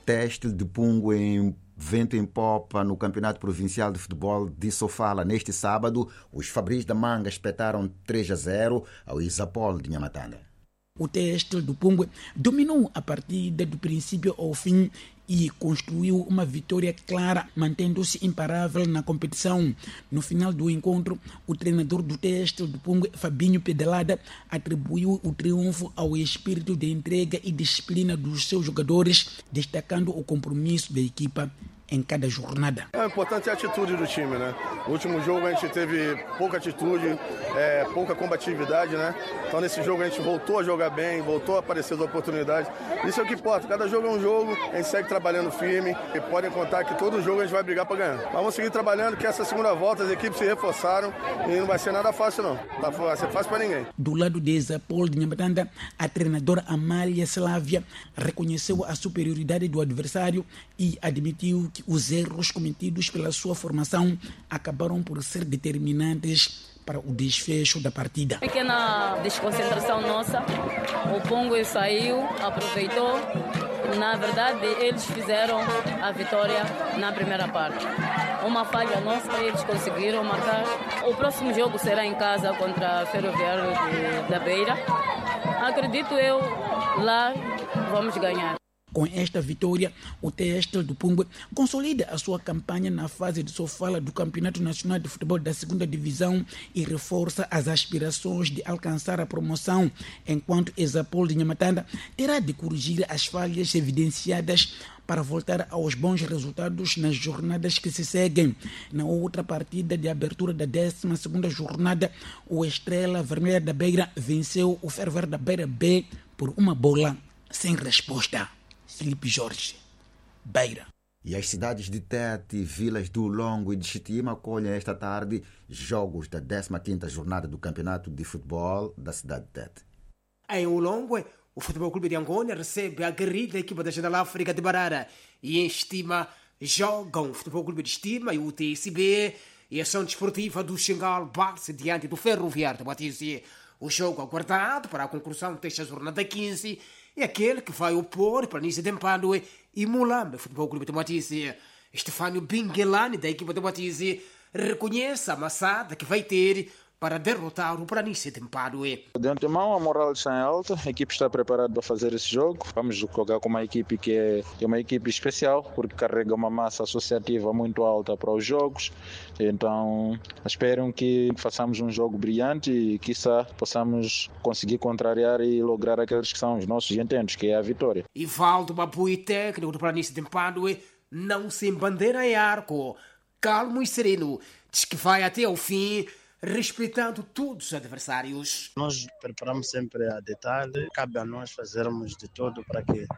Têxtil de Pungo em vento em popa no Campeonato Provincial de Futebol de Sofala. Neste sábado, os Fabris da Manga espetaram 3-0 ao Isapol de Nhamatanda. O Têxtil do Pungo dominou a partida do princípio ao fim e construiu uma vitória clara, mantendo-se imparável na competição. No final do encontro, o treinador do Têxtil do Pungo, Fabinho Pedalada, atribuiu o triunfo ao espírito de entrega e disciplina dos seus jogadores, destacando o compromisso da equipa em cada jornada. É importante a atitude do time, né? No último jogo a gente teve pouca atitude, pouca combatividade, né? Então nesse jogo a gente voltou a jogar bem, voltou a aparecer as oportunidades. Isso é o que importa, cada jogo é um jogo, a gente segue trabalhando firme e podem contar que todo jogo a gente vai brigar para ganhar. Mas vamos seguir trabalhando, que essa segunda volta as equipes se reforçaram e não vai ser nada fácil não, vai ser fácil para ninguém. Do lado de Isapol de Nhamatanda, a treinadora Amália Slavia reconheceu a superioridade do adversário e admitiu que os erros cometidos pela sua formação acabaram por ser determinantes para o desfecho da partida. Pequena desconcentração nossa, o Pungo saiu, aproveitou. Na verdade, eles fizeram a vitória na primeira parte. Uma falha nossa, eles conseguiram marcar. O próximo jogo será em casa contra a Ferroviário da Beira. Acredito eu, lá vamos ganhar. Com esta vitória, o Têxtil do Pungo consolida a sua campanha na fase de Sofala do Campeonato Nacional de Futebol da 2ª Divisão e reforça as aspirações de alcançar a promoção, enquanto Isapol de Nhamatanda terá de corrigir as falhas evidenciadas para voltar aos bons resultados nas jornadas que se seguem. Na outra partida de abertura da 12ª jornada, o Estrela Vermelha da Beira venceu o Ferver da Beira B por uma bola sem resposta. Filipe Jorge, Beira. E as cidades de Tete, Vilas do Longo e de Chitima acolhem esta tarde jogos da 15ª jornada do Campeonato de Futebol da cidade de Tete. Em Ulongo, o Futebol Clube de Angônia recebe a guerrilha equipa da General África de Barara e em Estima jogam o Futebol Clube de Estima e o TSB e a ação desportiva do Xingal Barça diante do Ferroviário de Batizia. O jogo aguardado para a conclusão desta jornada 15 é aquele que vai opor Planície de Mpadue e Mulambe Futebol Clube de Batizia. Estefânio Bingelani, da equipa de Batizia, reconhece a amassada que vai ter para derrotar o Planície de Mpadue. De antemão, a moral está em alta, a equipe está preparada para fazer esse jogo. Vamos jogar com uma equipe que é uma equipe especial, porque carrega uma massa associativa muito alta para os jogos. Então, espero que façamos um jogo brilhante e, quiçá, possamos conseguir contrariar e lograr aqueles que são os nossos intentos, que é a vitória. Ivaldo Mabui, técnico do Planície de Mpadue, não se embandeira em arco, calmo e sereno, diz que vai até ao fim, respeitando todos os adversários. Nós preparamos sempre a detalhe, cabe a nós fazermos de tudo para que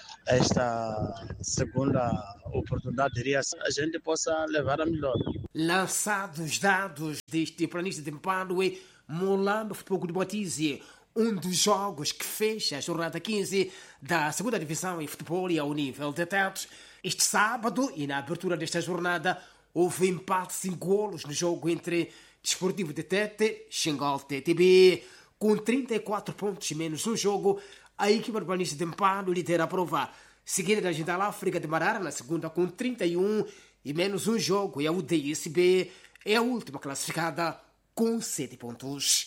esta segunda oportunidade a gente possa levar a melhor. Lançados os dados deste Planície de Mpadue, Mulambe Futebol Clube de Batizia, um dos jogos que fecha a jornada 15 da 2ª Divisão em futebol e ao nível de Tete. Este sábado e na abertura desta jornada houve empate sem golos no jogo entre Desportivo de Tete, Xingal TTB, com 34 pontos menos um jogo. A equipa do Planície de Mpadue lidera a prova, seguida da General África de Barara na segunda com 31 e menos um jogo, e a UDSB é a última classificada com 7 pontos.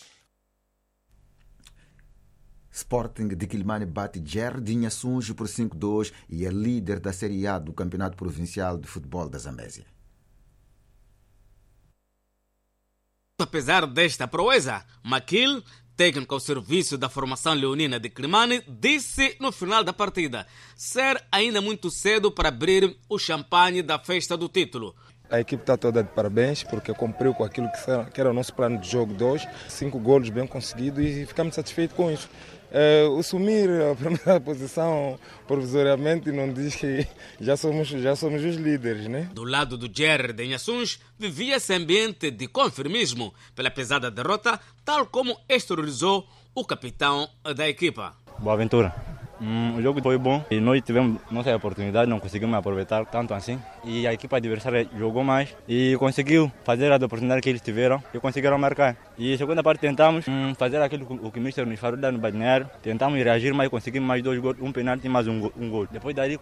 Sporting de Quilimane bate Jardim Assunjo por 5-2 e é líder da Série A do Campeonato Provincial de Futebol da Zambésia. Apesar desta proeza, Maquil, técnico ao serviço da formação leonina de Quilimane, disse no final da partida ser ainda muito cedo para abrir o champanhe da festa do título. A equipe está toda de parabéns porque cumpriu com aquilo que era o nosso plano de jogo de hoje. 5 golos bem conseguidos e ficamos satisfeitos com isso. Assumir a primeira posição provisoriamente não diz que já somos os líderes, né? Do lado do Jardim Assunjo vivia esse ambiente de conformismo pela pesada derrota, tal como exteriorizou o capitão da equipa. Boa aventura. O jogo foi bom e nós tivemos nossa oportunidade, não conseguimos aproveitar tanto assim. E a equipe adversária jogou mais e conseguiu fazer as oportunidades que eles tiveram e conseguiram marcar. E a segunda parte tentamos fazer aquilo que o Mister nos falou no balneário. Tentamos reagir, mas conseguimos mais 2 gols, um penalti e mais um gol. Depois daí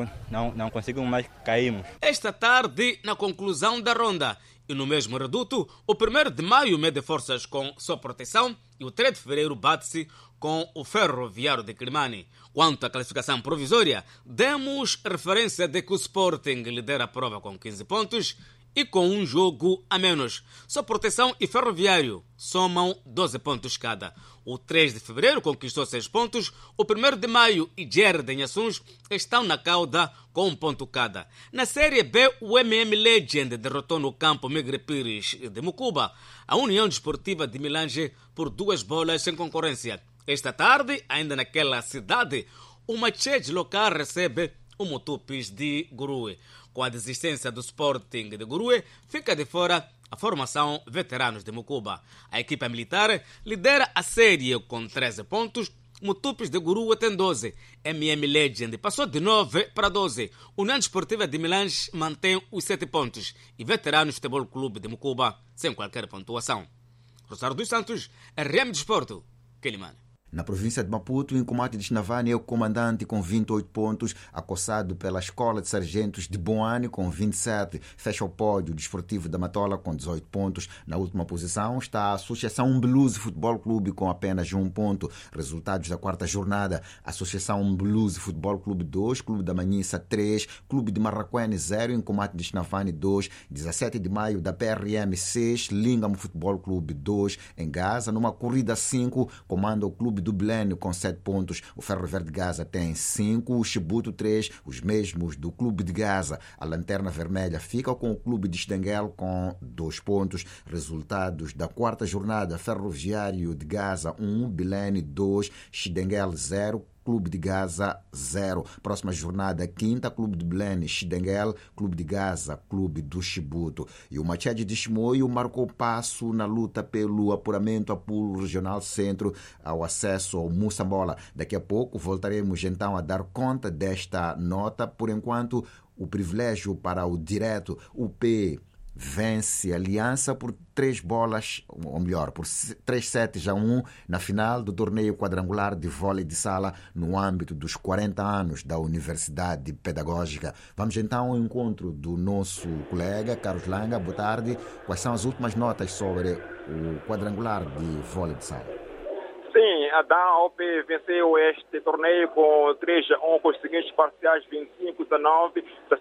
não conseguimos mais, caímos. Esta tarde, na conclusão da ronda, e no mesmo reduto, o 1º de maio mede forças com sua proteção e o 3 de fevereiro bate-se com o Ferroviário de Climane. Quanto à classificação provisória, demos referência de que o Sporting lidera a prova com 15 pontos e com um jogo a menos. Só Proteção e Ferroviário somam 12 pontos cada. O 3 de fevereiro conquistou 6 pontos, o 1º de maio e Gerard de Assunção estão na cauda com 1 ponto cada. Na Série B, o MM Legend derrotou no campo Miguel Pires de Mucuba a União Desportiva de Milange por 2 bolas sem concorrência. Esta tarde, ainda naquela cidade, o Machete local recebe o Mutupis de Gurue. Com a desistência do Sporting de Gurue, fica de fora a formação Veteranos de Mucuba. A equipa militar lidera a série com 13 pontos. Mutupis de Gurue tem 12. MM Legend passou de 9 para 12. União Desportiva de Milange mantém os 7 pontos. E Veteranos Futebol Clube de Mucuba sem qualquer pontuação. Rosário dos Santos, RM Desporto, Quelimane. Na província de Maputo, o Incomate de Chinavani é o comandante com 28 pontos, acossado pela Escola de Sargentos de Boane com 27. Fecha o pódio desportivo da Matola com 18 pontos. Na última posição está a Associação Umbeluze Futebol Clube com apenas 1 ponto. Resultados da 4ª jornada: Associação Umbeluze Futebol Clube 2, Clube da Manhissa 3, Clube de Marraquene 0, Incomate de Chinavani 2, 17 de maio da PRM 6, Língamo Futebol Clube 2. Em Gaza, numa corrida 5, comanda o Clube do Belém com 7 pontos. O Ferro Verde de Gaza tem 5, o Chibuto 3, os mesmos do Clube de Gaza. A Lanterna Vermelha fica com o Clube de Chidenguel com 2 pontos. Resultados da 4ª jornada: Ferroviário de Gaza 1, Belém 2, Chidenguel 0, Clube de Gaza 0. Próxima jornada, 5ª, Clube de Belém, Chidenguel, Clube de Gaza, Clube do Chibuto. E o Machete de Chimoio marcou passo na luta pelo apuramento a Pulo Regional Centro ao acesso ao Moçambola. Daqui a pouco voltaremos então a dar conta desta nota. Por enquanto, o privilégio para o direto UP vence a Aliança por 3 bolas, ou melhor, por 3 sets a 1 na final do torneio quadrangular de vôlei de sala no âmbito dos 40 anos da Universidade Pedagógica. Vamos então ao encontro do nosso colega Carlos Langa. Boa tarde. Quais são as últimas notas sobre o quadrangular de vôlei de sala? Sim, a DAOP venceu este torneio com 3-1 com os seguintes parciais: 25-19,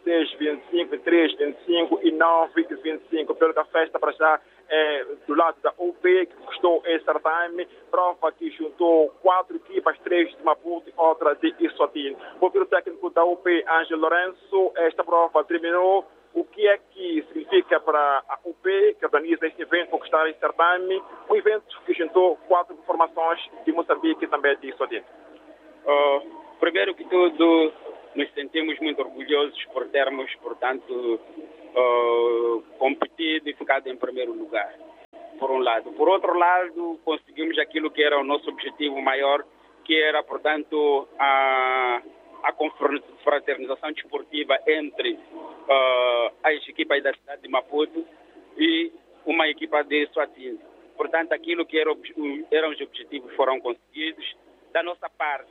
16-25, 3-25 e 9-25. Pelo que a festa para já é do lado da UP, que conquistou esse certame, prova que juntou 4 equipas, 3 de Maputo e outra de Issotino. O ouvir o técnico da UP, Ângelo Lourenço, esta prova terminou. O que é que significa para a UP, que organiza este evento, conquistar este certame, um evento que juntou 4 formações de Moçambique e também de Issotino? Primeiro que tudo, nos sentimos muito orgulhosos por termos, portanto, competido e ficado em primeiro lugar, por um lado. Por outro lado, conseguimos aquilo que era o nosso objetivo maior, que era, portanto, a confraternização desportiva entre as equipas da cidade de Maputo e uma equipa de Suatinho. Portanto, aquilo que eram os objetivos foram conseguidos. Da nossa parte,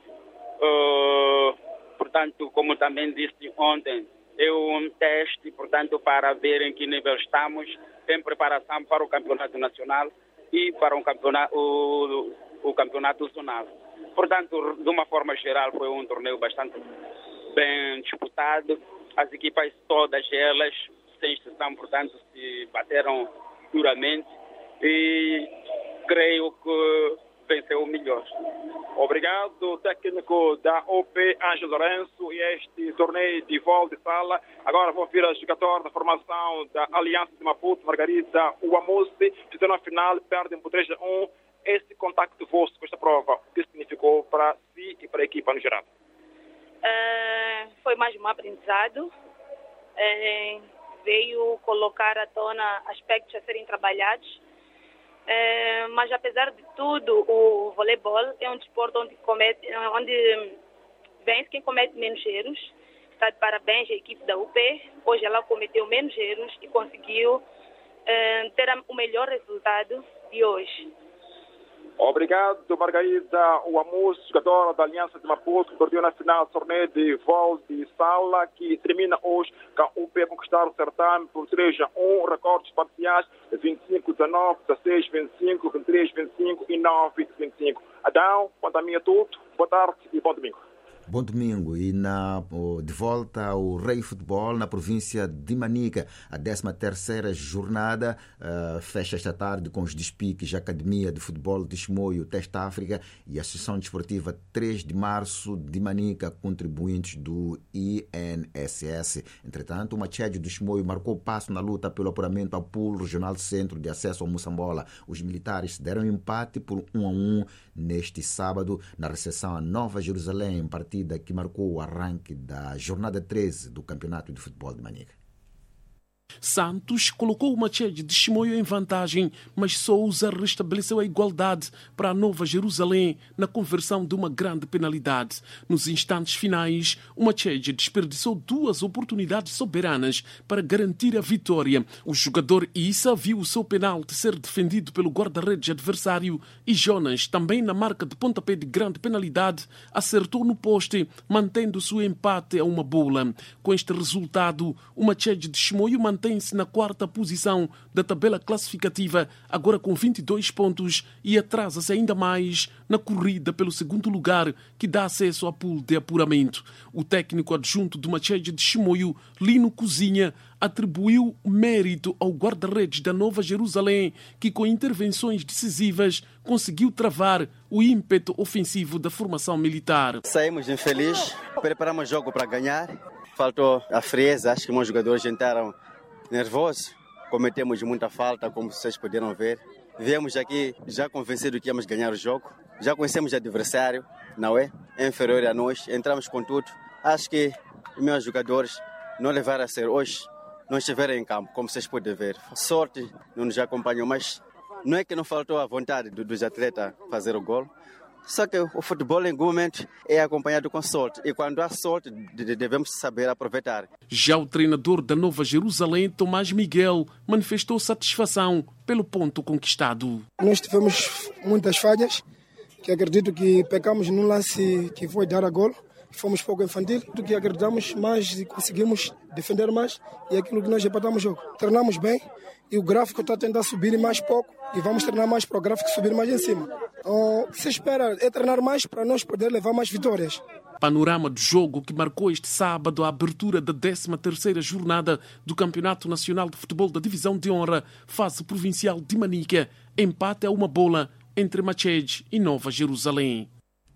portanto, como também disse ontem, é um teste, portanto, para ver em que nível estamos em preparação para o campeonato nacional e para o campeonato zonal. Portanto, de uma forma geral, foi um torneio bastante bem disputado. As equipas, todas elas, sem exceção, portanto, se bateram duramente e creio que venceu o melhor. Obrigado, técnico da OP, Ângelo Lourenço, e este torneio de vôlei de sala. Agora vou vir a jogador da formação da Aliança de Maputo, Margarida Uamusi, fizeram a final, perdem por 3-1. Esse contacto vosso com esta prova, o que significou para si e para a equipa no geral? Foi mais um aprendizado. Veio colocar à tona aspectos a serem trabalhados. Mas apesar de tudo, o voleibol é um desporto onde vence quem comete menos erros. Está de parabéns a equipe da UP. Hoje ela cometeu menos erros e conseguiu ter o melhor resultado de hoje. Obrigado, Margarida Uamus, jogadora da Aliança de Maputo, que perdeu na final do torneio de vôlei de sala, que termina hoje com a UP a conquistar o certame por 3-1, recordes parciais 25-19, 16-25, 23-25 e 9-25. Adão, quanto a mim é tudo. Boa tarde e bom domingo. Bom domingo. E de volta ao Rei Futebol na província de Manica. A 13ª jornada fecha esta tarde com os despiques da Academia de Futebol de Chimoio, Teste África e a Associação Desportiva 3 de Março de Manica, contribuintes do INSS. Entretanto, o Machede do Chimoio marcou passo na luta pelo apuramento ao Pool Regional Centro de Acesso ao Moçambola. Os militares deram empate por 1-1 neste sábado na recepção a Nova Jerusalém, partida que marcou o arranque da jornada 13 do Campeonato de Futebol de Manica. Santos colocou o Machede de Chimoio em vantagem, mas Sousa restabeleceu a igualdade para a Nova Jerusalém na conversão de uma grande penalidade. Nos instantes finais, o Machede desperdiçou 2 oportunidades soberanas para garantir a vitória. O jogador Issa viu o seu penalti ser defendido pelo guarda-redes adversário e Jonas, também na marca de pontapé de grande penalidade, acertou no poste, mantendo-se o empate a uma bola. Com este resultado, o Machede de Chimoio mantém-se na 4ª posição da tabela classificativa, agora com 22 pontos, e atrasa-se ainda mais na corrida pelo 2º lugar, que dá acesso ao pool de apuramento. O técnico adjunto do Machede de Chimoio, Lino Cozinha, atribuiu mérito ao guarda-redes da Nova Jerusalém, que com intervenções decisivas conseguiu travar o ímpeto ofensivo da formação militar. Saímos infelizes, preparamos o jogo para ganhar, faltou a frieza, acho que meus jogadores entraram nervosos, cometemos muita falta, como vocês puderam ver. Viemos aqui já convencidos que íamos ganhar o jogo, já conhecemos o adversário, não é? É inferior a nós, entramos com tudo. Acho que os meus jogadores não levaram a ser hoje, não estiveram em campo, como vocês podem ver. Sorte não nos acompanhou, mas não é que não faltou a vontade dos atletas fazer o gol. Só que o futebol, em algum momento, é acompanhado com sorte. E quando há sorte, devemos saber aproveitar. Já o treinador da Nova Jerusalém, Tomás Miguel, manifestou satisfação pelo ponto conquistado. Nós tivemos muitas falhas, que acredito que pecamos num lance que foi dar a gol. Fomos pouco infantil, do que acreditamos mais e conseguimos defender mais. E aquilo que nós empatamos o jogo. Treinamos bem e o gráfico está a tentar subir mais pouco. E vamos treinar mais para o gráfico subir mais em cima. O que se espera é treinar mais para nós poder levar mais vitórias. Panorama do jogo que marcou este sábado a abertura da 13ª jornada do Campeonato Nacional de Futebol da Divisão de Honra, fase provincial de Manica. Empate a uma bola entre Machede e Nova Jerusalém.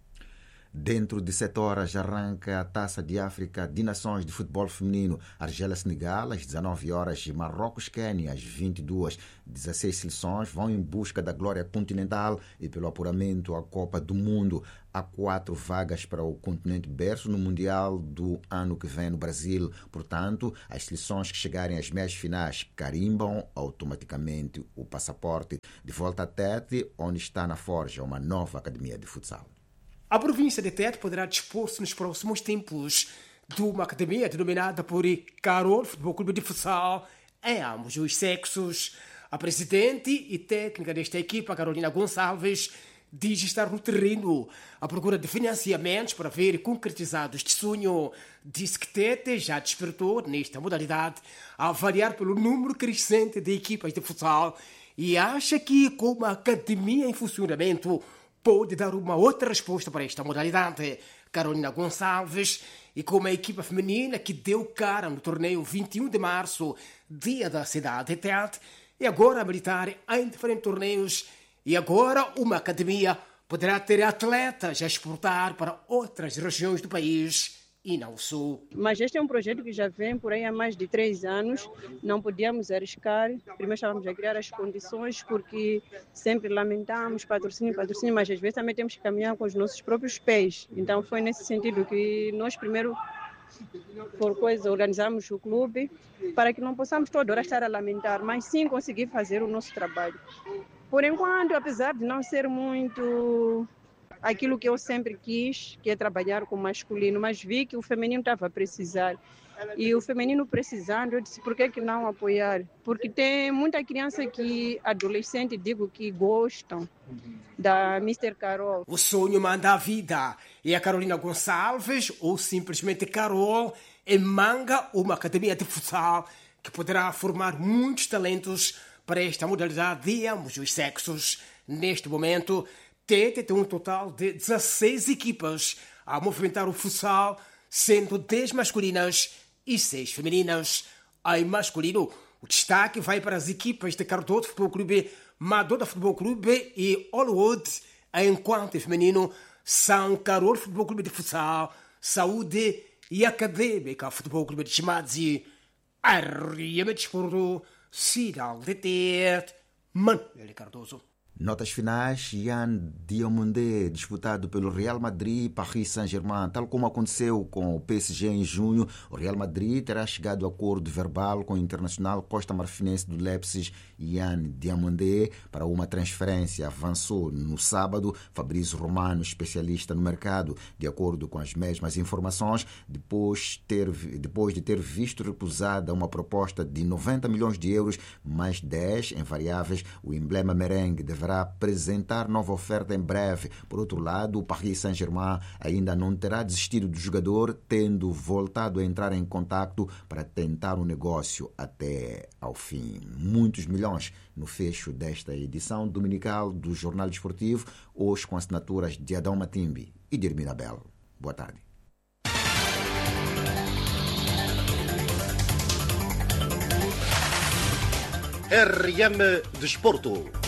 Dentro de 7 horas arranca a Taça de África de Nações de Futebol Feminino. Argélia-Senegal às 19 horas e Marrocos-Quênia às 22. 16 seleções vão em busca da glória continental e pelo apuramento à Copa do Mundo. Há 4 vagas para o continente berço no Mundial do ano que vem no Brasil. Portanto, as seleções que chegarem às meias finais carimbam automaticamente o passaporte de volta a Tete, onde está na forja uma nova academia de futsal. A província de Tete poderá dispor-se nos próximos tempos de uma academia denominada por Carol Futebol Clube de Futsal em ambos os sexos. A presidente e técnica desta equipa, Carolina Gonçalves, diz estar no terreno à procura de financiamentos para ver concretizado este sonho. Disse que Tete já despertou nesta modalidade a variar pelo número crescente de equipas de futsal e acha que com uma academia em funcionamento pode dar uma outra resposta para esta modalidade. Carolina Gonçalves, e com uma equipa feminina que deu cara no torneio 21 de março, dia da cidade de Tete, e agora a militar em diferentes torneios, e agora uma academia poderá ter atletas a exportar para outras regiões do país e não o sul. Mas este é um projeto que já vem por aí há mais de 3 anos. Não podíamos arriscar. Primeiro estávamos a criar as condições, porque sempre lamentamos patrocínio, mas às vezes também temos que caminhar com os nossos próprios pés. Então foi nesse sentido que nós primeiro, por coisa, organizamos o clube para que não possamos toda hora estar a lamentar, mas sim conseguir fazer o nosso trabalho. Por enquanto, apesar de não ser muito aquilo que eu sempre quis, que é trabalhar com o masculino, mas vi que o feminino estava a precisar. E o feminino precisando, eu disse, por que não apoiar? Porque tem muita criança adolescente, digo, que gostam da Mr. Carol. O sonho manda a vida. E a Carolina Gonçalves, ou simplesmente Carol, emanga uma academia de futsal que poderá formar muitos talentos para esta modalidade de ambos os sexos. Neste momento, Tete tem um total de 16 equipas a movimentar o futsal, sendo 10 masculinas e 6 femininas. Em masculino, o destaque vai para as equipas de Cardoso Futebol Clube, Madonna Futebol Clube e Hollywood, enquanto em feminino são Carol Futebol Clube de Futsal, Saúde e Acadêmica Futebol Clube de Chimadzi. RM Desporto, Cidade de Tete, Manuel Cardoso. Notas finais, Yann Diomandé, disputado pelo Real Madrid e Paris Saint-Germain. Tal como aconteceu com o PSG em junho, o Real Madrid terá chegado a acordo verbal com o internacional costa-marfinense do Leipzig, Yann Diomandé, para uma transferência. Avançou no sábado Fabrício Romano, especialista no mercado. De acordo com as mesmas informações, depois de ter visto recusada uma proposta de 90 milhões de euros, mais 10 em variáveis, o emblema merengue deverá apresentar nova oferta em breve. Por outro lado, o Paris Saint-Germain ainda não terá desistido do jogador, tendo voltado a entrar em contato para tentar um negócio até ao fim. Muitos milhões no fecho desta edição dominical do Jornal Desportivo, hoje com assinaturas de Adão Matimbi e de Hermina Bell. Boa tarde. RM Desporto.